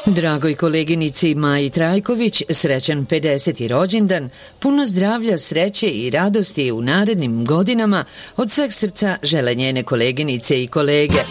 Dragoj koleginici Maji Trajković, srećan 50. rođendan, puno zdravlja, sreće i radosti u narednim godinama, od sveg srca žele njene koleginice i kolege.